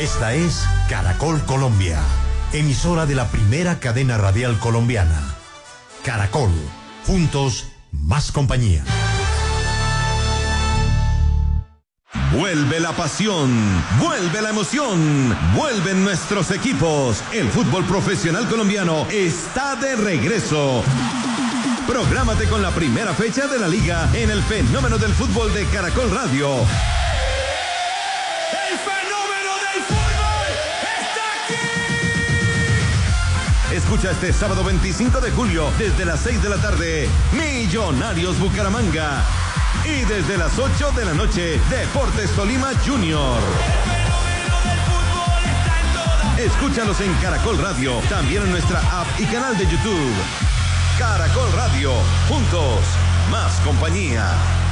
Esta es Caracol Colombia, emisora de la primera cadena radial colombiana. Caracol, juntos, más compañía. Vuelve la pasión, vuelve la emoción, vuelven nuestros equipos. El fútbol profesional colombiano está de regreso. Prográmate con la primera fecha de la liga en el fenómeno del fútbol de Caracol Radio. ¡El fenómeno del fútbol está aquí! Escucha este sábado 25 de julio desde las 6 de la tarde, Millonarios Bucaramanga. Y desde las 8 de la noche, Deportes Tolima Junior. El fenómeno del fútbol está en todas. Escúchalos en Caracol Radio, también en nuestra app y canal de YouTube. Caracol Radio, juntos, más compañía.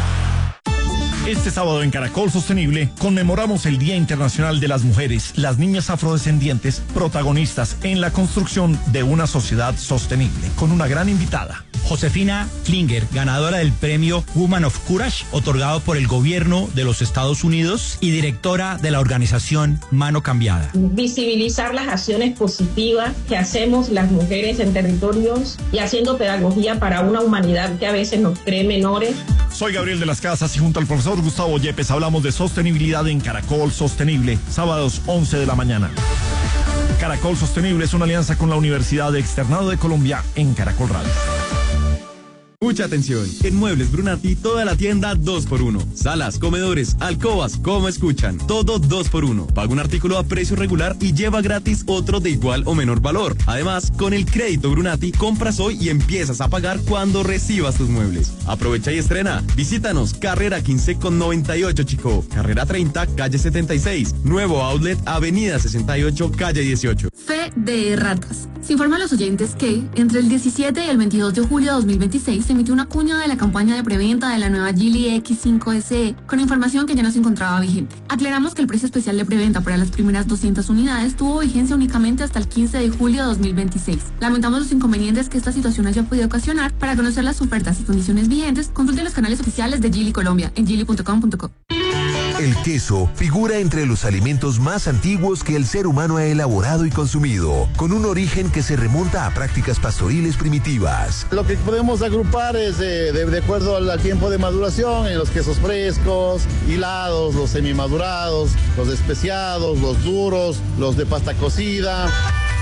Este sábado en Caracol Sostenible conmemoramos el Día Internacional de las Mujeres, las niñas afrodescendientes, protagonistas en la construcción de una sociedad sostenible, con una gran invitada. Josefina Klinger, ganadora del premio Woman of Courage, otorgado por el gobierno de los Estados Unidos y directora de la organización Mano Cambiada. Visibilizar las acciones positivas que hacemos las mujeres en territorios y haciendo pedagogía para una humanidad que a veces nos cree menores. Soy Gabriel de las Casas y junto al profesor Gustavo Yepes hablamos de sostenibilidad en Caracol Sostenible, sábados 11 de la mañana. Caracol Sostenible es una alianza con la Universidad de Externado de Colombia en Caracol Radio. Mucha atención, en Muebles Brunati toda la tienda 2x1. Salas, comedores, alcobas, como escuchan, todo 2x1. Paga un artículo a precio regular y lleva gratis otro de igual o menor valor. Además, con el crédito Brunati, compras hoy y empiezas a pagar cuando recibas tus muebles. Aprovecha y estrena. Visítanos, carrera 15 con 98 Chicó, carrera 30, calle 76, nuevo outlet, avenida 68, calle 18. Fe de ratas. Se informa a los oyentes que entre el 17 y el 22 de julio de 2026 se emitió una cuña de la campaña de preventa de la nueva Geely X5 SE con información que ya no se encontraba vigente. Aclaramos que el precio especial de preventa para las primeras 200 unidades tuvo vigencia únicamente hasta el 15 de julio de 2026. Lamentamos los inconvenientes que esta situación haya podido ocasionar. Para conocer las ofertas y condiciones vigentes, consulte los canales oficiales de Geely Colombia en geely.com.co. El queso figura entre los alimentos más antiguos que el ser humano ha elaborado y consumido, con un origen que se remonta a prácticas pastoriles primitivas. Lo que podemos agrupar es de acuerdo al tiempo de maduración en los quesos frescos, hilados, los semimadurados, los especiados, los duros, los de pasta cocida.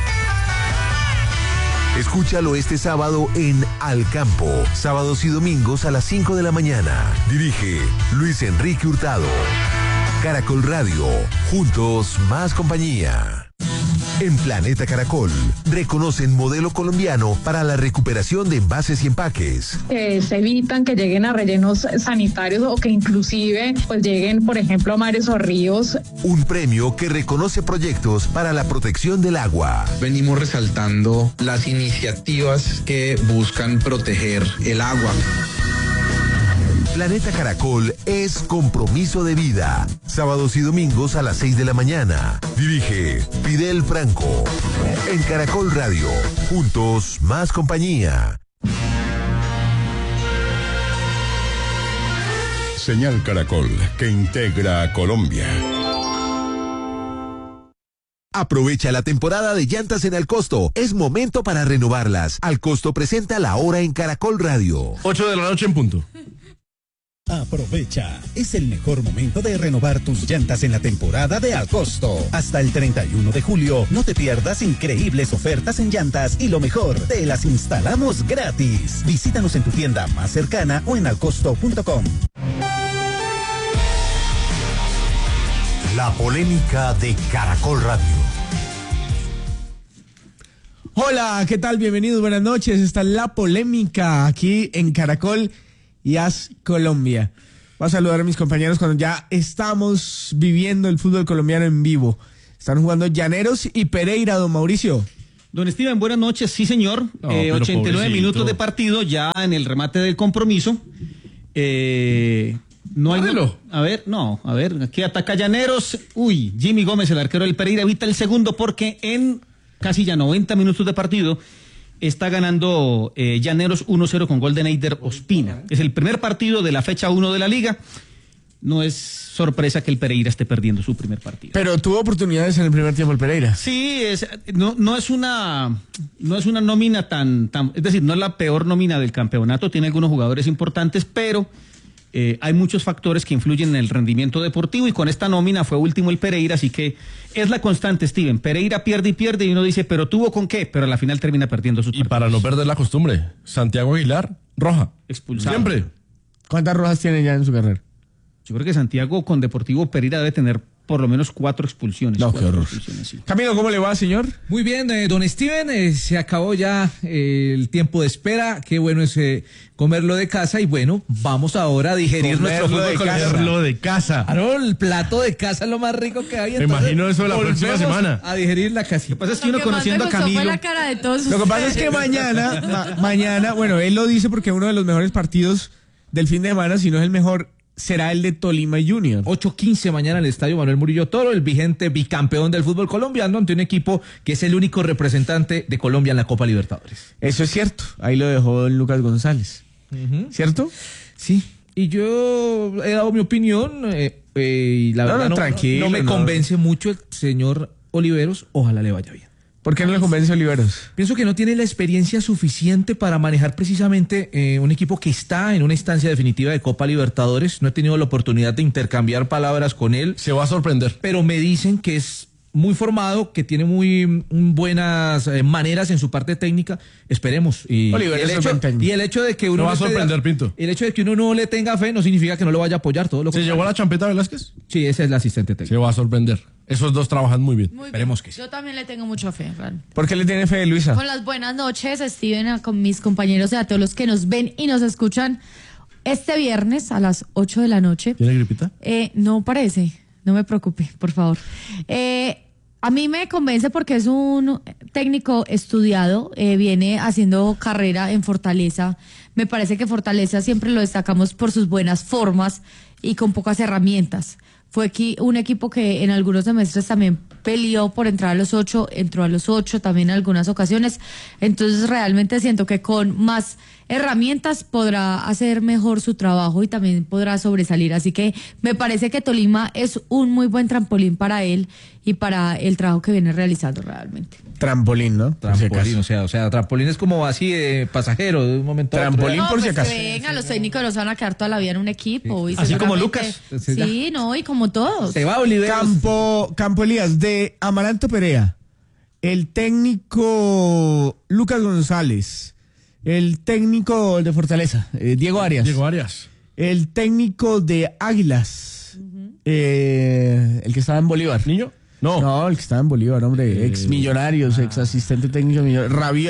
Escúchalo este sábado en Al Campo, sábados y domingos a las 5 de la mañana. Dirige Luis Enrique Hurtado. Caracol Radio, juntos más compañía. En Planeta Caracol, reconocen modelo colombiano para la recuperación de envases y empaques. Se evitan que lleguen a rellenos sanitarios o que inclusive pues lleguen, por ejemplo, a mares o ríos. Un premio que reconoce proyectos para la protección del agua. Venimos resaltando las iniciativas que buscan proteger el agua. Planeta Caracol es compromiso de vida. Sábados y domingos a las 6 de la mañana. Dirige Fidel Franco. En Caracol Radio. Juntos, más compañía. Señal Caracol, que integra a Colombia. Aprovecha la temporada de llantas en Alcosto. Es momento para renovarlas. Alcosto presenta la hora en Caracol Radio. 8 de la noche en punto. Aprovecha, es el mejor momento de renovar tus llantas en la temporada de Alcosto. Hasta el 31 de julio, no te pierdas increíbles ofertas en llantas y lo mejor, te las instalamos gratis. Visítanos en tu tienda más cercana o en alcosto.com. La polémica de Caracol Radio. Hola, ¿qué tal? Bienvenidos, buenas noches. Está La Polémica aquí en Caracol y As Colombia. Voy a saludar a mis compañeros cuando ya estamos viviendo el fútbol colombiano en vivo. Están jugando Llaneros y Pereira, don Mauricio. Don Steven, buenas noches. Sí, señor. 89 pobrecito. Minutos de partido ya en el remate del compromiso. No hay... A ver, aquí ataca Llaneros. Uy, Jimmy Gómez, el arquero del Pereira, evita el segundo porque en casi ya 90 minutos de partido está ganando Llaneros 1-0 con gol de Neider Ospina. Es el primer partido de la fecha 1 de la liga. no es sorpresa que el Pereira esté perdiendo su primer partido. Pero tuvo oportunidades en el primer tiempo el Pereira. Sí, no es una nómina es decir, no es la peor nómina del campeonato, tiene algunos jugadores importantes, pero hay muchos factores que influyen en el rendimiento deportivo y con esta nómina fue último el Pereira, así que es la constante, Steven. Pereira pierde y uno dice, ¿pero tuvo con qué? Pero a la final termina perdiendo sus partidos. Y para no perder la costumbre, Santiago Aguilar, roja. Expulsado. Siempre. ¿Cuántas rojas tiene ya en su carrera? Yo creo que Santiago con Deportivo Pereira debe tener por lo menos 4 expulsiones. No, qué horror. Sí. Camilo, ¿cómo le va, señor? Muy bien, don Steven, se acabó ya el tiempo de espera. Qué bueno es comerlo de casa y bueno, vamos ahora a digerir nuestro fútbol colombiano. Comerlo de casa. Claro, el plato de casa es lo más rico que hay. Me imagino eso la próxima volvemos semana. A digerir la casita. Lo que pasa es que uno conociendo a Camilo. La cara de todos Lo que pasa es que mañana, bueno, él lo dice porque uno de los mejores partidos del fin de semana, si no es el mejor, será el de Tolima Junior. 8:15 mañana en el Estadio Manuel Murillo Toro, el vigente bicampeón del fútbol colombiano ante un equipo que es el único representante de Colombia en la Copa Libertadores. Eso es cierto, ahí lo dejó don Lucas González. ¿Cierto? Sí, y yo he dado mi opinión y la verdad no me convence mucho el señor Oliveros, ojalá le vaya bien. ¿Por qué no le convence a Oliveros? Pienso que no tiene la experiencia suficiente para manejar precisamente un equipo que está en una instancia definitiva de Copa Libertadores. No he tenido la oportunidad de intercambiar palabras con él. Se va a sorprender. Pero me dicen que es muy formado, que tiene muy buenas maneras en su parte técnica. Esperemos. Y el hecho de que uno va a sorprender, Pinto. El hecho de que uno no le tenga fe no significa que no lo vaya a apoyar. Todo lo ¿Se llevó a la Champeta Velázquez? Sí, ese es el asistente técnico. Se va a sorprender. Esos dos trabajan muy bien. Esperemos que sí. Yo también le tengo mucha fe, Ran. ¿Por qué le tiene fe, Luisa? Con las buenas noches, Steven, con mis compañeros y a todos los que nos ven y nos escuchan este viernes a las 8 de la noche. ¿Tiene gripita? No parece, no me preocupe, por favor. A mí me convence porque es un técnico estudiado, viene haciendo carrera en Fortaleza. Me parece que Fortaleza siempre lo destacamos por sus buenas formas y con pocas herramientas. Fue aquí un equipo que en algunos semestres también peleó por entrar a los 8, entró a los 8 también en algunas ocasiones. Entonces realmente siento que con más herramientas podrá hacer mejor su trabajo y también podrá sobresalir. Así que me parece que Tolima es un muy buen trampolín para él y para el trabajo que viene realizando realmente. Trampolín, ¿no? Trampolín, o sea, trampolín es como así de pasajero, de un momento a otro. Trampolín por si acaso. Venga, los técnicos no se van a quedar toda la vida en un equipo. Sí. Y así como Lucas. Sí, no, y como todos. Se va Oliveros. Campo Elías, de Amaranto Perea, el técnico Lucas González, el técnico de Fortaleza, Diego Arias. El técnico de Águilas, el que estaba en Bolívar. ¿Niño? No, el que estaba en Bolívar, hombre, ex Millonarios, ex asistente técnico de Millonarios.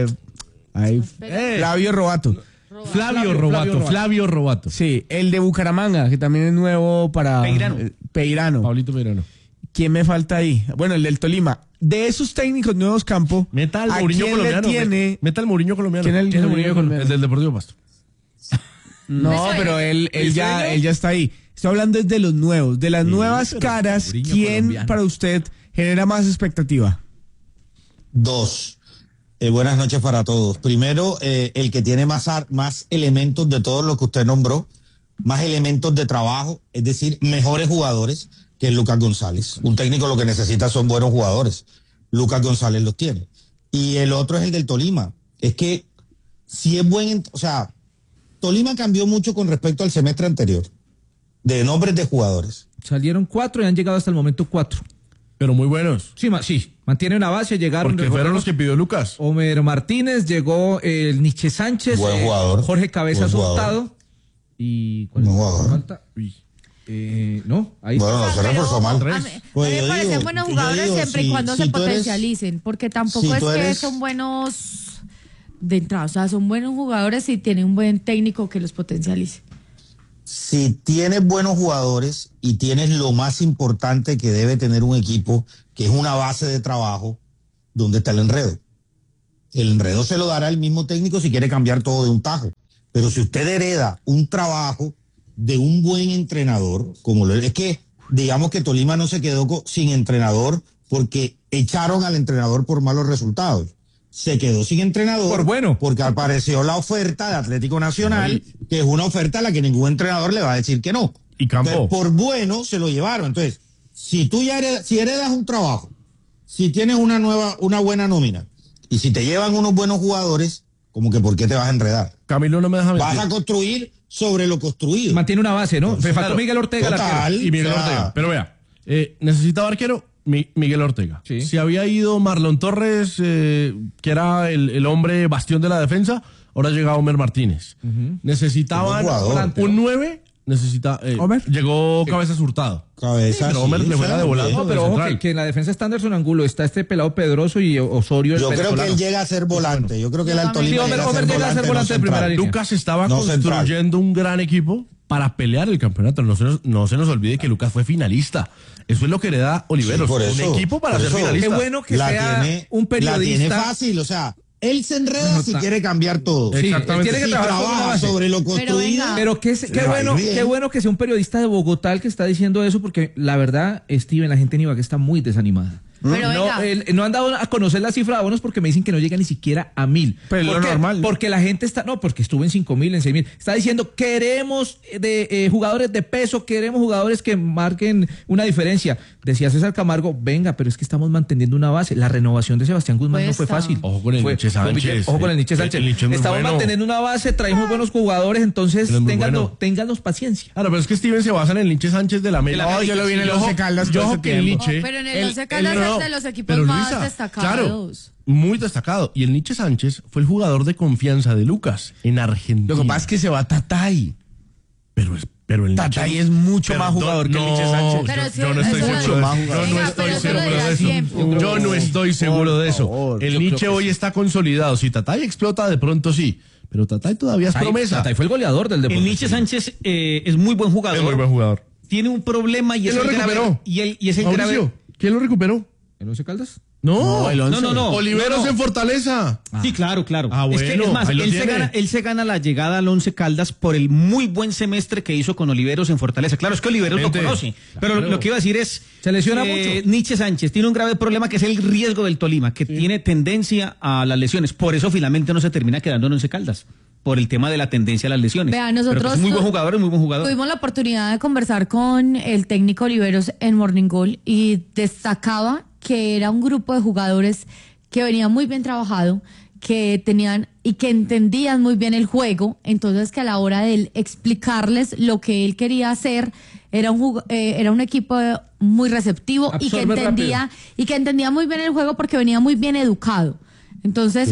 Flavio Robato. Flavio Robato. Sí, el de Bucaramanga, que también es nuevo para Peirano. Pablito Peirano. ¿Quién me falta ahí? Bueno, el del Tolima. De esos técnicos nuevos, Campo, meta al Mourinho colombiano. Meta al Mourinho colombiano. ¿Quién es el Mourinho colombiano? El del Deportivo Pasto. No, pero él ya está ahí. Estoy hablando de los nuevos, de las nuevas caras. Mourinho ¿Quién colombiano. para usted genera más expectativa? Dos. Buenas noches para todos. Primero, el que tiene más elementos de todos los que usted nombró, más elementos de trabajo, es decir, mejores jugadores, que es Lucas González. Un técnico lo que necesita son buenos jugadores. Lucas González los tiene. Y el otro es el del Tolima. Es que si es Tolima cambió mucho con respecto al semestre anterior, de nombres de jugadores. Salieron 4 y han llegado hasta el momento 4. Pero muy buenos. Sí, mantiene una base, llegaron. Porque fueron los que pidió Lucas. Homer Martínez, llegó el Nietzsche Sánchez, buen jugador, Jorge Cabezas Hurtado. ¿Y cuál es jugador? Falta? No, ahí bueno, no se reforzó mal. A mí me parecen buenos jugadores siempre y cuando se potencialicen, porque tampoco es que son buenos de entrada, o sea, son buenos jugadores y tienen un buen técnico que los potencialice. Si tienes buenos jugadores y tienes lo más importante que debe tener un equipo, que es una base de trabajo, ¿dónde está el enredo? El enredo se lo dará el mismo técnico si quiere cambiar todo de un tajo. Pero si usted hereda un trabajo de un buen entrenador, es que digamos que Tolima no se quedó sin entrenador porque echaron al entrenador por malos resultados. Se quedó sin entrenador porque apareció la oferta de Atlético Nacional, que es una oferta a la que ningún entrenador le va a decir que no. Y Campo. Entonces, por bueno se lo llevaron. Entonces, si tú ya heredas un trabajo, si tienes una buena nómina, y si te llevan unos buenos jugadores, como que ¿por qué te vas a enredar? Camilo no me deja mentir. Vas a construir sobre lo construido. Mantiene una base, ¿no? Entonces, Faltó Miguel Ortega. total, Y Miguel Ortega. Pero vea, necesitaba arquero Miguel Ortega. Sí. Si había ido Marlon Torres, que era el hombre bastión de la defensa, ahora llega Homer Martínez. Necesitaban un 9. Llegó Cabezas Hurtado. Pero Homer le juega de volante. No, pero ojo que en la defensa está Anderson Angulo, está este pelado Pedroso y Osorio. Yo creo que él llega a ser volante. Yo creo que el Alto Lima Homer llega a ser volante de primera línea. Lucas estaba construyendo un gran equipo para pelear el campeonato. No se nos olvide que Lucas fue finalista. Eso es lo que le da Oliveros. Un equipo para ser finalista. Qué bueno que sea un periodista. La tiene fácil, o sea, él se enreda si quiere cambiar todo. Sí, exactamente. Tiene que trabajar sobre lo construido. Pero qué bueno que sea un periodista de Bogotá el que está diciendo eso, porque la verdad, Steven, la gente en Ibagué está muy desanimada. No han dado a conocer la cifra de abonos porque me dicen que no llega ni siquiera a 1,000. Pero es lo normal. Porque la gente porque estuvo en 5,000, en 6,000. Está diciendo, queremos jugadores de peso, queremos jugadores que marquen una diferencia. Decía César Camargo, venga, pero es que estamos manteniendo una base. La renovación de Sebastián Guzmán no fue fácil. Ojo con el Nietzsche Sánchez. Ojo con el Nietzsche Sánchez. Estamos manteniendo una base, traemos buenos jugadores, entonces ténganos paciencia. Claro, pero es que Steven se basa en el Nietzsche Sánchez de la América. Yo lo vi en el Once Caldas. Pero en el Once Caldas es de los equipos más destacados. Claro, muy destacado. Y el Nietzsche Sánchez fue el jugador de confianza de Lucas en Argentina. Lo que pasa es que se va Tatay. Pero el Tatay es mucho más jugador que el Nietzsche Sánchez. Yo no estoy seguro de eso. Yo no estoy seguro de eso. El Nietzsche hoy está consolidado. Si Tatay explota, de pronto sí. Pero Tatay todavía es promesa. Tatay fue el goleador del Deportivo. El Nietzsche Sánchez es muy buen jugador. Es muy buen jugador. Tiene un problema y es el grave. Y es el grave. ¿Quién lo recuperó? ¿El Once Caldas? No, el 11. No. Oliveros en Fortaleza. Sí, claro. Bueno, es que es más, él se gana la llegada al Once Caldas por el muy buen semestre que hizo con Oliveros en Fortaleza. Claro, es que Oliveros lo conoce. Pero lo que iba a decir es, se lesiona mucho. Nietzsche Sánchez tiene un grave problema que es el riesgo del Tolima, que tiene tendencia a las lesiones. Por eso finalmente no se termina quedando en Once Caldas, por el tema de la tendencia a las lesiones. Vea, nosotros es muy buen jugador. Tuvimos la oportunidad de conversar con el técnico Oliveros en Morning Goal y destacaba que era un grupo de jugadores que venía muy bien trabajado, que tenían y que entendían muy bien el juego, entonces que a la hora de él explicarles lo que él quería hacer era un equipo muy receptivo y que entendía muy bien el juego porque venía muy bien educado. Entonces,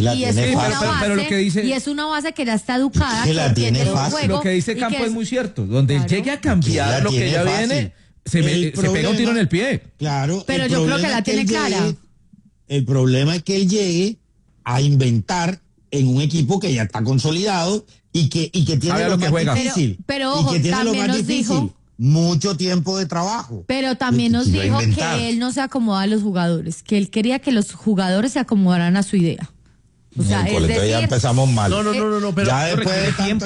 es una base que ya está educada, que la tiene entiende el fácil. juego. Lo que dice Campo es muy cierto. Donde él llegue a cambiar lo que ya viene, se pega un tiro en el pie. Claro. Pero yo creo que la tiene clara. El problema es que él llegue a inventar en un equipo que ya está consolidado y que tiene lo más difícil. Pero ojo, también nos dijo mucho tiempo de trabajo. Pero también nos dijo que él no se acomoda a los jugadores, que él quería que los jugadores se acomodaran a su idea. O sea, es decir, ya empezamos mal. No, pero ya después de tanto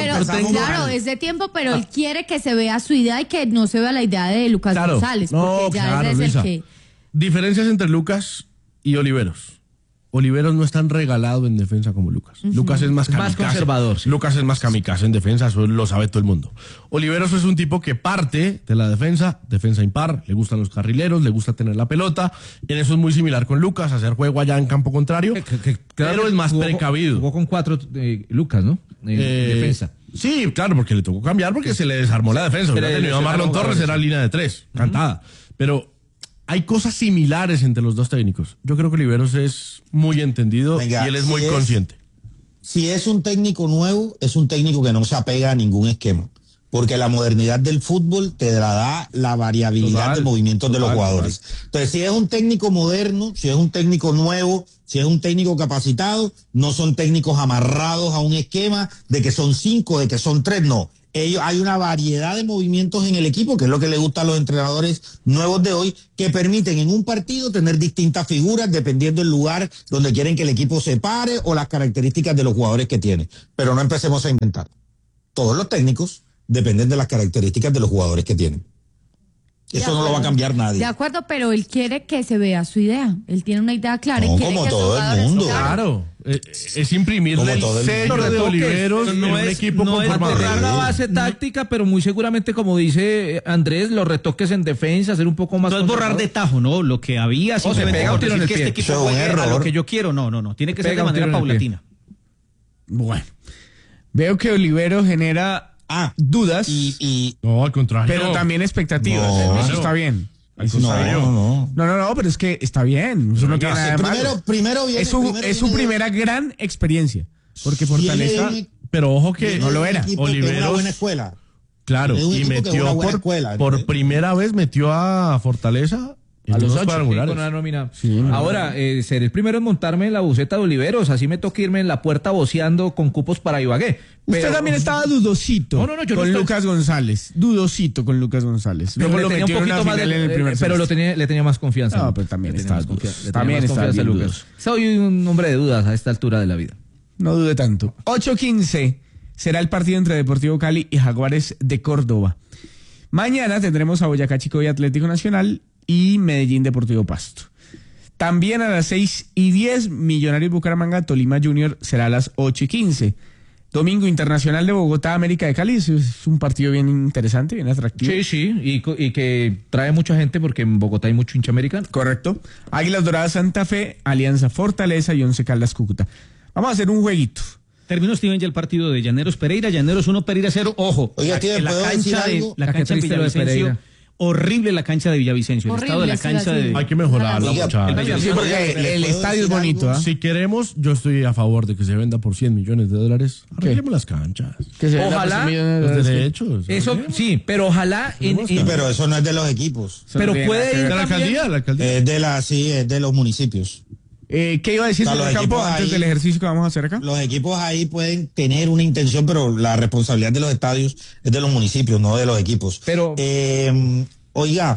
claro, es de tiempo, pero él quiere que se vea su idea y que no se vea la idea de Lucas González, porque ya es Luisa. el que... Diferencias entre Lucas y Oliveros. Oliveros no es tan regalado en defensa como Lucas. Lucas es más conservador. Sí. Lucas es más kamikaze en defensa, eso lo sabe todo el mundo. Oliveros es un tipo que parte de la defensa impar, le gustan los carrileros, le gusta tener la pelota. Y en eso es muy similar con Lucas, hacer juego allá en campo contrario, pero es más precavido. Jugó con 4 Lucas, ¿no? Defensa. Sí, claro, porque le tocó cambiar porque se le desarmó la defensa. Hubiera tenido a Marlon Torres, era línea de 3, cantada. Pero hay cosas similares entre los dos técnicos. Yo creo que Oliveros es muy entendido y él es muy consciente. Si es un técnico nuevo, es un técnico que no se apega a ningún esquema. Porque la modernidad del fútbol te da la variabilidad de movimientos de los jugadores. Entonces, si es un técnico moderno, si es un técnico nuevo, si es un técnico capacitado, no son técnicos amarrados a un esquema de que son 5, de que son 3, no. Hay una variedad de movimientos en el equipo, que es lo que le gusta a los entrenadores nuevos de hoy, que permiten en un partido tener distintas figuras dependiendo del lugar donde quieren que el equipo se pare o las características de los jugadores que tiene. Pero no empecemos a inventar. Todos los técnicos dependen de las características de los jugadores que tienen. Eso no lo va a cambiar nadie. De acuerdo, pero él quiere que se vea su idea. Él tiene una idea clara y quiere como que todo sus el mundo. jugadores... Claro. Es imprimirle el sello de Oliveros en un equipo conformado. Mantener la base táctica, pero muy seguramente, como dice Andrés, los retoques en defensa, hacer un poco más. No es borrar de tajo, ¿no? Lo que había, simplemente por decir que este equipo juegue a lo que yo quiero. No. Tiene que ser de manera paulatina. Bueno. Veo que Oliveros genera dudas. No, al contrario. Pero también expectativas. Eso está bien. No, pero es que está bien. Eso no tiene nada de malo. Primero viene, es su primera gran experiencia. Porque Fortaleza. Pero ojo que no lo era. Oliveros, una buena escuela. Claro, y metió por primera vez metió a Fortaleza a los 8 cuadrangulares. Con una nómina. Sí, ahora, seré el primero en montarme en la buceta de Oliveros, así me toca irme en la puerta voceando con cupos para Ibagué. Usted también estaba dudosito con Lucas González. Dudosito con Lucas González. Luego lo metió un poquito más en el primer pero le tenía más confianza. No, pero también estaba dudoso. También estaba Lucas. Soy un hombre de dudas a esta altura de la vida. No dude tanto. 8:15 será el partido entre Deportivo Cali y Jaguares de Córdoba. Mañana tendremos a Boyacá Chico y Atlético Nacional y Medellín Deportivo Pasto. También a las 6:10, Millonarios Bucaramanga, Tolima Junior será a las 8:15. Domingo Internacional de Bogotá, América de Cali. Es un partido bien interesante, bien atractivo. Sí, y que trae mucha gente porque en Bogotá hay mucho hincha americano. Correcto. Águilas Doradas Santa Fe, Alianza Fortaleza y Once Caldas Cúcuta. Vamos a hacer un jueguito. Terminó, Steven, ya el partido de Llaneros Pereira. Llaneros 1, Pereira 0. Ojo, oiga, la cancha de Villavicencio. Horrible la cancha de Villavicencio. Horrible, el estado de la cancha de... Hay que mejorarla, muchachos. Sí, porque el estadio es bonito. Si queremos, yo estoy a favor de que se venda por $100 millones. Arreglemos las canchas. Ojalá. Los derechos. Eso sí, pero ojalá... pero eso no es de los equipos. Pero puede ir de la alcaldía. Es de los municipios. ¿Qué iba a decir sobre el campo antes del ejercicio que vamos a hacer acá? Los equipos ahí pueden tener una intención, pero la responsabilidad de los estadios es de los municipios, no de los equipos. Pero, oiga,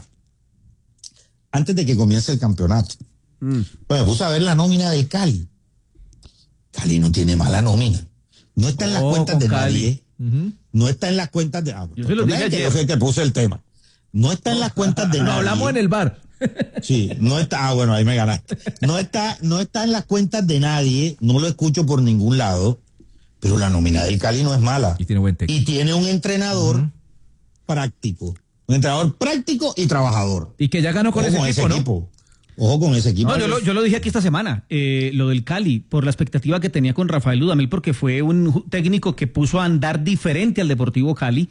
antes de que comience el campeonato, pues me puse a ver la nómina del Cali. Cali no tiene mala nómina. No está en las cuentas de nadie. No está en las cuentas de... Yo se lo dije ayer. Yo sé que puse el tema. No está en las cuentas de nadie. Lo hablamos en el bar. Sí, no está, bueno, ahí me ganaste. No está en las cuentas de nadie, no lo escucho por ningún lado, pero la nómina del Cali no es mala. Y tiene buen técnico. Y tiene un entrenador práctico. Un entrenador práctico y trabajador. Y que ya ganó con ese equipo. Ojo con ese equipo. No, yo lo dije aquí esta semana, lo del Cali, por la expectativa que tenía con Rafael Dudamel, porque fue un técnico que puso a andar diferente al Deportivo Cali.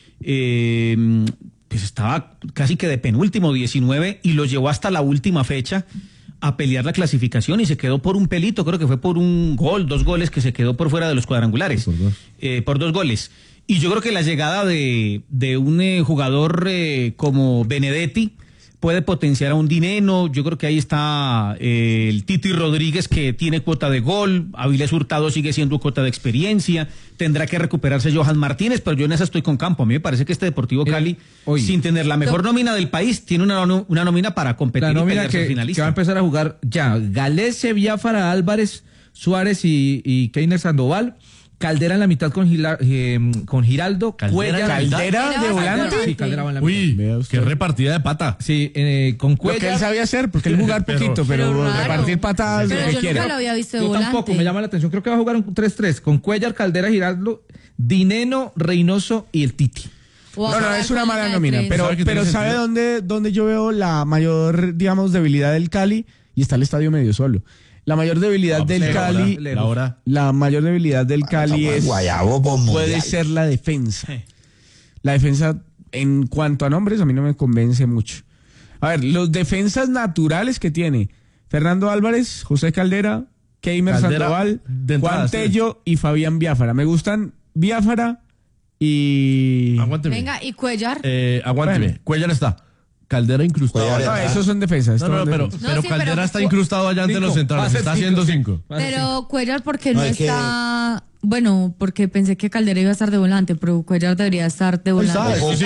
Pues estaba casi que de penúltimo, 19, y lo llevó hasta la última fecha a pelear la clasificación y se quedó por un pelito, creo que fue por un gol, 2 goles que se quedó por fuera de los cuadrangulares, por 2 goles. Y yo creo que la llegada de un jugador como Benedetti puede potenciar a un Dineno. Yo creo que ahí está el Titi Rodríguez, que tiene cuota de gol. Avilés Hurtado sigue siendo cuota de experiencia. Tendrá que recuperarse Johan Martínez, pero yo en esa estoy con Campo. A mí me parece que este Deportivo Cali, sin tener la mejor nómina del país, tiene una nómina para competir y pelearse finalista. Que va a empezar a jugar ya Galese, Biafara, Álvarez, Suárez y Keiner Sandoval. Caldera en la mitad con Giraldo. ¿Caldera de volante? Sí, Caldera va en la mitad. Uy, qué repartida de pata. Sí, con Cuellar. Lo que él sabía hacer, porque él jugar poquito, pero repartir patadas pero lo que yo quiera. nunca lo había visto de Yo volante. tampoco, me llama la atención. Creo que va a jugar un 3-3 con Cuellar, Caldera, Giraldo, Dineno, Reynoso y el Titi. No, es una mala nómina, pero ¿sabe dónde yo veo la mayor, digamos, debilidad del Cali? Y está el estadio medio solo. La mayor debilidad del Cali, la mayor debilidad del Cali puede ser la defensa. La defensa, en cuanto a nombres, a mí no me convence mucho. A ver, los defensas naturales que tiene Fernando Álvarez, José Caldera, Keimer Sandoval, Juan Tello y Fabián Biafara. Me gustan Biafara y... Aguánteme. Venga, y Cuellar. Aguánteme. Bueno. Cuellar está. Caldera incrustado. No, esos son defensas. Pero Caldera está incrustado allá ante los centrales. Está haciendo 5. Pero Cuellar, porque no está... Bueno, porque pensé que Caldera iba a estar de volante, pero Cuellar debería estar de volante. Es un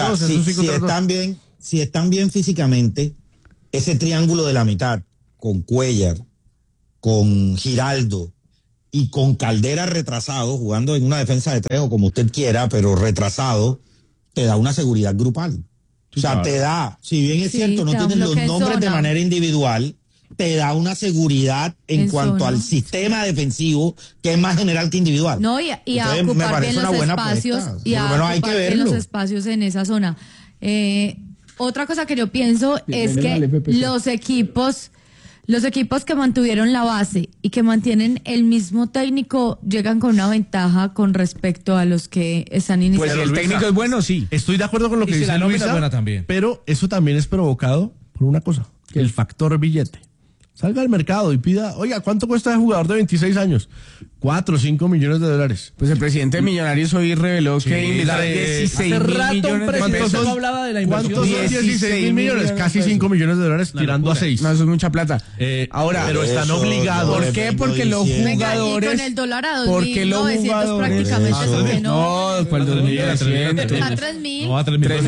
5-3-2. Si están bien físicamente, ese triángulo de la mitad, con Cuellar, con Giraldo y con Caldera retrasado, jugando en una defensa de 3 o como usted quiera, pero retrasado, te da una seguridad grupal. O sea, te da, si bien es cierto, no tienen los nombres de manera individual, te da una seguridad en cuanto zona. al sistema defensivo que es más general que individual. No, y a Entonces, me ocupar parece bien una los buena espacios apuesta. y Por lo a menos hay ocupar que bien los verlo. espacios en esa zona. Otra cosa que yo pienso es Bienvenido al que FPC. los equipos que mantuvieron la base y que mantienen el mismo técnico llegan con una ventaja con respecto a los que están iniciando. Pues si el técnico es bueno, sí. Estoy de acuerdo con lo Y que si dice la nómina Luisa, es buena también. pero eso también es provocado por una cosa, el factor billete. Salga al mercado y pida, oiga, ¿cuánto cuesta ese jugador de 26 años? 4 o 5 millones de dólares. Pues el presidente de Millonarios hoy reveló que invirtió 16 Hace mil rato un millones de presidente pesos. no hablaba de la inversión. ¿Cuántos son 16 mil millones? Casi 5 millones de dólares tirando a 6. No, eso es mucha plata. Ahora, pero están eso, obligados. ¿Por qué? Porque los Venga, y jugadores... con el dólar a porque los 2.900 jugadores... prácticamente es que no. No, ¿cuál 2.900? A 3.000. No, a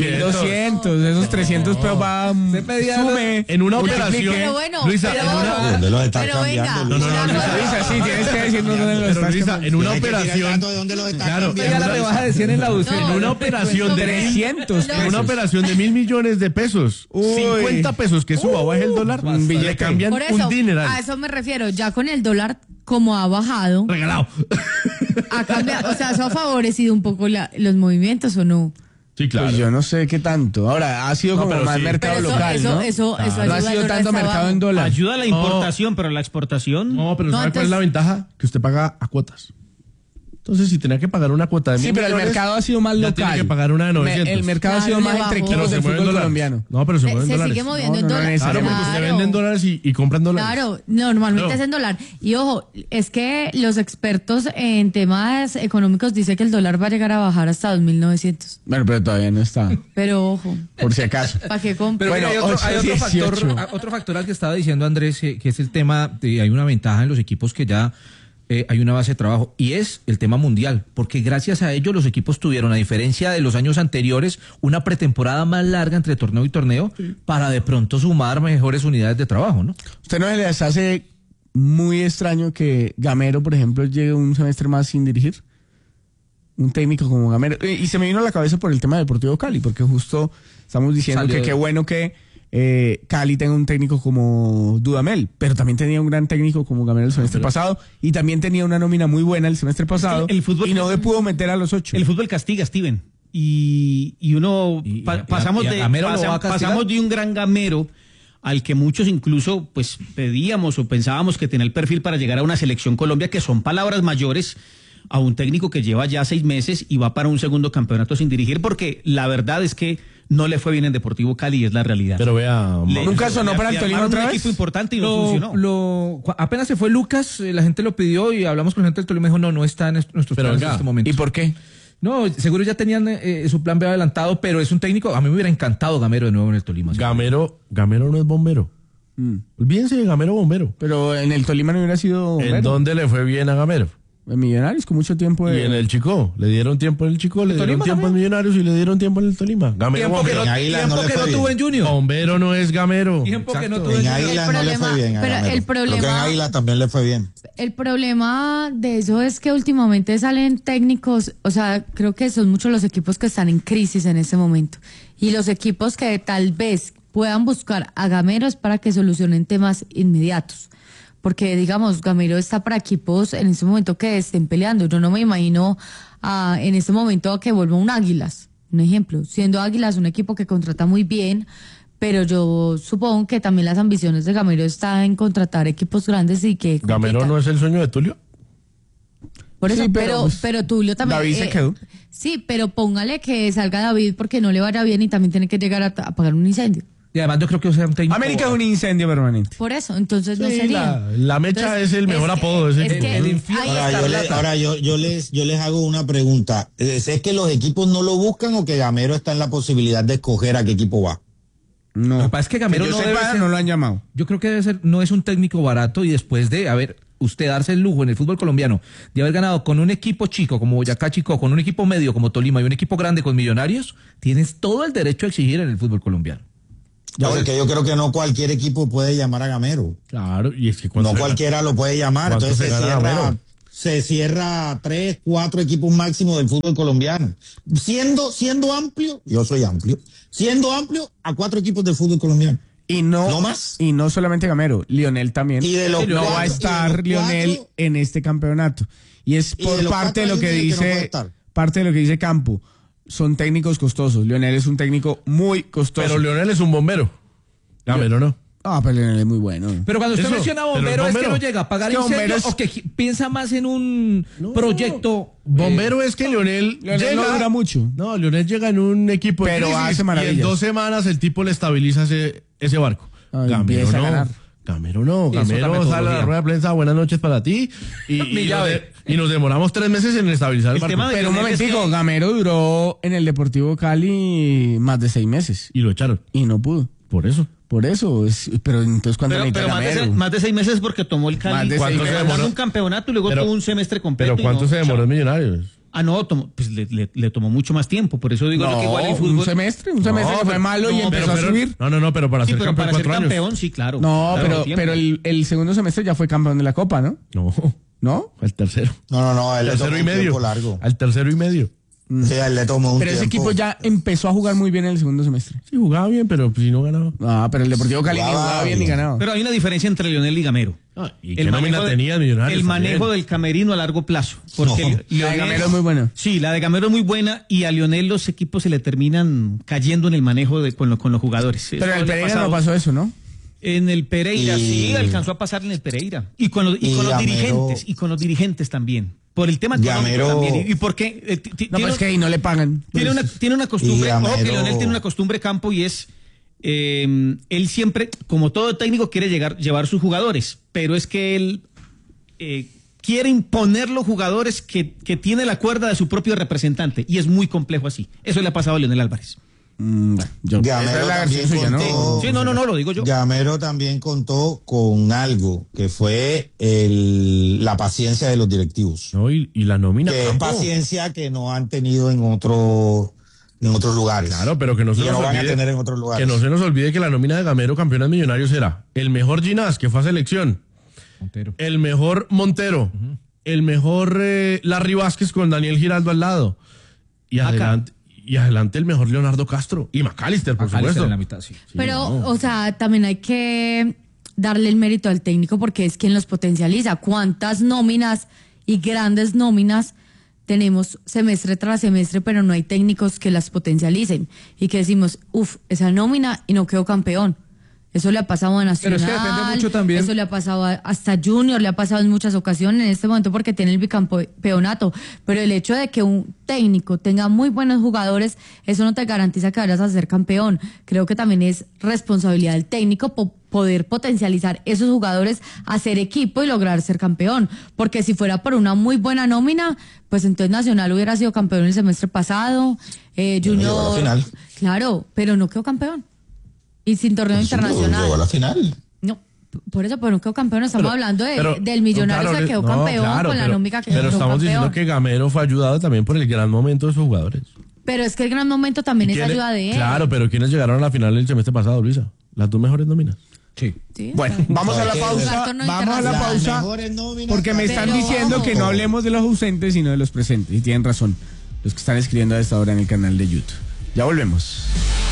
3.200, esos 300 pesos va... Sume. En una operación. Pero bueno, Luisa, pero- en una... ¿Dónde los están Pero venga, cambiando? una cosa- Luisa, sí, tienes que decirnos dónde lo Pero estás Luisa, en una Tienes que tirar el operación. dato de dónde los están Claro, cambiando. Ya la rebaja de 100 en la UCI. En una operación de 300 en una operación de 1.000 millones de pesos, Uy. 50 pesos que suba o baje el dólar, un billete. le cambian Por eso, un dineral. a eso me refiero. Ya con el dólar, como ha bajado, Regalado. ha cambiado. O sea, eso ha favorecido un poco los movimientos, ¿o no? Sí, claro. Pues yo no sé qué tanto. Ahora, ha sido No, como pero más sí. mercado Pero local, ¿no? eso No ha ayuda al sido dólar tanto hasta mercado abajo. en dólar. Ayuda a la importación, pero la exportación. No, pero No, ¿sabe cuál entonces- es la ventaja? Que usted paga a cuotas. Entonces, si tenía que pagar una cuota de 1.000 Sí, pero el millones, mercado ha sido más ya local. tiene que pagar una de 900. El mercado ha sido Claro, más le entre bajó. equipos se del mueve en fútbol dólares. colombiano. No, pero se mueve en Se dólares. sigue moviendo No, en no, no dólares. Claro, porque usted vende en dólares y compra en dólares. Claro, normalmente No. es en dólar. Y ojo, es que los expertos en temas económicos dicen que el dólar va a llegar a bajar hasta 2.900. Bueno, pero todavía no está. Pero ojo, Por si acaso. ¿para qué comprar? Pero Bueno, mira, hay 8-18. otro factor al que estaba diciendo Andrés, que es el tema de hay una ventaja en los equipos que ya hay una base de trabajo, y es el tema mundial, porque gracias a ello los equipos tuvieron, a diferencia de los años anteriores, una pretemporada más larga entre torneo y torneo para de pronto sumar mejores unidades de trabajo, ¿no? ¿Usted no se les hace muy extraño que Gamero, por ejemplo, llegue un semestre más sin dirigir? Un técnico como Gamero. Y se me vino a la cabeza por el tema de Deportivo Cali, porque justo estamos diciendo Salió que de- qué bueno que Cali tenga un técnico como Dudamel, pero también tenía un gran técnico como Gamero el semestre pasado, y también tenía una nómina muy buena el semestre pasado, el fútbol- y no le pudo meter a los 8. El fútbol castiga, Steven. Y uno pasamos y a de Gamero lo va a castigar. pasamos de un gran gamero al que muchos incluso pues pedíamos o pensábamos que tenía el perfil para llegar a una selección Colombia, que son palabras mayores, a un técnico que lleva ya 6 meses y va para un segundo campeonato sin dirigir, porque la verdad es que no le fue bien en Deportivo Cali, y es la realidad. Pero vea, ¿Nunca sonó para el Tolima armaron otra un vez? equipo importante y no funcionó. Apenas se fue Lucas, la gente lo pidió y hablamos con la gente del Tolima y dijo, no está en nuestros Pero planes venga, en este momento. ¿Y por qué? No, seguro ya tenían su plan B adelantado, pero es un técnico, a mí me hubiera encantado Gamero de nuevo en el Tolima. Gamero no es bombero. Olvídense de Gamero bombero. Pero en el Tolima no hubiera sido... ¿En dónde le fue bien a Gamero? En Millonarios, con mucho tiempo de... Y en el Chico, le dieron tiempo en el Chico, le dieron Tolima tiempo en Millonarios y le dieron tiempo en el Tolima. Gamero Tiempo que bombero. no, Águila tiempo no le que fue no bien. tuvo en Junior. Bombero no es Gamero. Tiempo que no Exacto. tuvo en En Junior. Águila no le fue bien a pero Gamero. el problema- Creo que en Águila también le fue bien. El problema de eso es que últimamente salen técnicos, o sea, creo que son muchos los equipos que están en crisis en este momento. Y los equipos que tal vez puedan buscar a Gamero es para que solucionen temas inmediatos. Porque, digamos, Gamero está para equipos en este momento que estén peleando. Yo no me imagino en este momento que vuelva un Águilas, un ejemplo. Siendo Águilas un equipo que contrata muy bien, pero yo supongo que también las ambiciones de Gamero están en contratar equipos grandes y que... ¿Gamero compitan. no es el sueño de Tulio? Por eso, Sí, pero, pero Tulio también... David se quedó. Sí, pero póngale que salga David porque no le vaya bien y también tiene que llegar a apagar un incendio. Y además yo creo que sea un técnico... América es un incendio permanente. Por eso, entonces no Sí, sería. la mecha Entonces, es el mejor apodo de ese es equipo. que El infierno ahí Ahora, está. yo les hago una pregunta. ¿Es que los equipos no lo buscan o que Gamero está en la posibilidad de escoger a qué equipo va? No. Lo que pasa es que Gamero yo no sepa, debe ser- no lo han llamado. Yo creo que debe ser, no es un técnico barato, y después de, usted darse el lujo en el fútbol colombiano de haber ganado con un equipo chico como Boyacá Chico, con un equipo medio como Tolima y un equipo grande con Millonarios, tienes todo el derecho a exigir en el fútbol colombiano. Porque yo creo que no cualquier equipo puede llamar a Gamero. Claro, y es que No cualquiera lo puede llamar. ¿Cuánto Entonces se gana Gamero? se cierra 3, 4 equipos máximo del fútbol colombiano. Siendo amplio, yo soy amplio, siendo amplio a 4 equipos del fútbol colombiano. Y no, No más. Y no solamente Gamero, Lionel también. Y de los no cuatro- va a estar y de los Lionel cuatro- en este campeonato. Y es Y por de los parte de cuatro lo que hay uno que no puede dice, estar. parte de lo que dice Campo. Son técnicos costosos. Lionel es un técnico muy costoso. Pero Lionel es un bombero. Gamero no. Ah, pero Lionel es muy bueno. Pero cuando usted Eso, menciona pero el bombero, es que bombero- no llega a pagar Es que bombero incendios es- o que piensa más en un proyecto. Bombero es que Lionel Lionel no dura mucho. No, Lionel llega en un equipo de Pero crisis hace y en maravillas. 2 semanas el tipo le estabiliza ese barco. Ah, Gamero empieza a no. ganar. Gamero no. Sí, es otra Gamero sale a la metodología. rueda de prensa, buenas noches para ti. Mi llave. Y nos demoramos 3 meses en estabilizar el El barco. tema de Pero un Lionel es momentico, que- Gamero duró en el Deportivo Cali más de 6 meses. Y lo echaron. Y no pudo. Por eso. Por eso. Pero entonces, ¿cuándo necesita Pero Gamero? más de 6 meses porque tomó el Más Cali. de ¿Cuánto 6 se meses. demoró? Ganó un campeonato y luego Pero- tuvo un semestre completo. Pero ¿cuánto y no, se demoró en chao. Millonarios? Ah, no, pues le tomó mucho más tiempo. Por eso digo yo que igual el fútbol. un semestre que fue malo y no, empezó a subir. No, pero para Sí, ser pero campeón para ser 4 años. campeón, sí, claro. No, Claro, tiempo. pero el segundo semestre ya fue campeón de la Copa, ¿no? No, ¿No? al tercero. No, a él le Tercero tomó y un medio. tiempo largo. Al tercero y medio. Sí, a él le tomó un Pero ese tiempo. equipo ya empezó a jugar muy bien en el segundo semestre. Sí, jugaba bien, pero pues, si no ganaba. Ah, pero el Deportivo Cali ni jugaba bien ni ganaba. Pero hay una diferencia entre Lionel y Gamero. ¿Y qué nómina tenía Millonarios? El manejo también? del camerino a largo plazo. Porque La de Gamero es muy buena. Sí, la de Gamero es muy buena y a Lionel los equipos se le terminan cayendo en el manejo con los jugadores. Pero Eso en el le ha Pereira pasado. no pasó eso, ¿no? En el Pereira, Y- sí, alcanzó a pasar en el Pereira. Y con los Gamero- dirigentes, y con los dirigentes también. Por el tema económico Gamero- también. Y porque No, pues es que ahí no le pagan. tiene una costumbre, Y ojo que Gamero- Leonel tiene una costumbre, Campo, y es él siempre, como todo técnico, quiere llevar sus jugadores, pero es que él quiere imponer los jugadores que tiene la cuerda de su propio representante, y es muy complejo así. Eso le ha pasado a Leonel Álvarez. Esa Gamero es la también versión suya, ¿no? contó- Sí, no, lo digo yo. Gamero también contó con algo que fue la paciencia de los directivos. No, y la nómina. Que es Campo. paciencia que no han tenido en otros lugares. Claro, pero que no se Y que nos no van a olvide. tener en otros lugares. Que no se nos olvide que la nómina de Gamero, campeones millonarios, era el mejor Ginás, que fue a selección. Montero. El mejor Montero. El mejor Larry Vázquez con Daniel Giraldo al lado. Y adelante el mejor Leonardo Castro. Y McAllister, por McAllister supuesto. en la mitad, sí. Pero, o sea, también hay que darle el mérito al técnico porque es quien los potencializa. ¿Cuántas nóminas y grandes nóminas tenemos semestre tras semestre, pero no hay técnicos que las potencialicen? Y que decimos, esa nómina y no quedó campeón. Eso le ha pasado a Nacional. Pero es que depende mucho también. Eso le ha pasado hasta Junior, le ha pasado en muchas ocasiones en este momento porque tiene el bicampeonato. Pero el hecho de que un técnico tenga muy buenos jugadores, eso no te garantiza que vayas a ser campeón. Creo que también es responsabilidad del técnico poder potencializar esos jugadores, hacer equipo y lograr ser campeón. Porque si fuera por una muy buena nómina, pues entonces Nacional hubiera sido campeón el semestre pasado. Llegó a Junior. la final. Claro, pero no quedó campeón. Y sin torneo internacional. Llegó a la final. No, por eso, pero no quedó campeón. Estamos hablando del Millonario claro, que quedó campeón con la nómina que Pero quedó estamos campeón. diciendo que Gamero fue ayudado también por el gran momento de sus jugadores. Pero es que el gran momento también es ¿Quiénes- ayuda de él. Claro, pero ¿quiénes llegaron a la final el semestre pasado, Luisa? Las 2 mejores nóminas. Sí. Sí, Bueno, está bien. vamos a la Hay que pausa. jugar torneo Vamos a la internacional. pausa. Las mejores nóminas Porque me están Pero diciendo ojo. que no hablemos de los ausentes, sino de los presentes. Y tienen razón. Los que están escribiendo a esta hora en el canal de YouTube. Ya volvemos.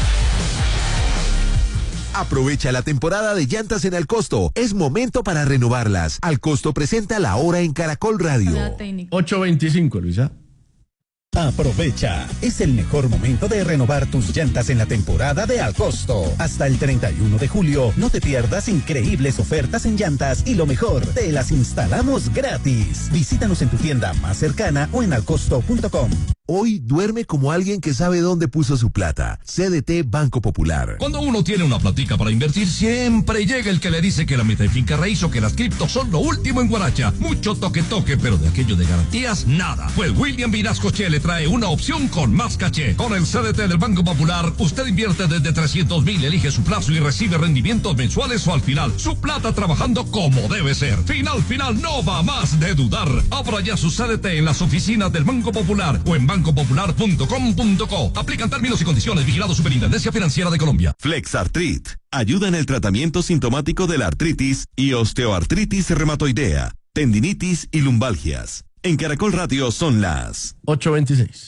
Aprovecha la temporada de llantas en Alcosto. Es momento para renovarlas. Alcosto presenta La Hora en Caracol Radio. Ayuda técnica. 8:25, Luisa. Aprovecha, es el mejor momento de renovar tus llantas en la temporada de Alcosto. Hasta el 31 de julio, no te pierdas increíbles ofertas en llantas y lo mejor, te las instalamos gratis. Visítanos en tu tienda más cercana o en alcosto.com. Hoy duerme como alguien que sabe dónde puso su plata. CDT Banco Popular. Cuando uno tiene una platica para invertir, siempre llega el que le dice que la meta de finca raíz o que las criptos son lo último en Guaracha. Mucho toque, pero de aquello de garantías, nada. Pues William Vinascoche le trae una opción con más caché. Con el CDT del Banco Popular, usted invierte desde 300,000, elige su plazo y recibe rendimientos mensuales o al final. Su plata trabajando como debe ser. Final, no va más de dudar. Abra ya su CDT en las oficinas del Banco Popular o en bancopopular.com.co. Aplican términos y condiciones. Vigilado Superintendencia Financiera de Colombia. FlexArtrit ayuda en el tratamiento sintomático de la artritis y osteoartritis reumatoidea, tendinitis y lumbalgias. En Caracol Radio son las 8:26.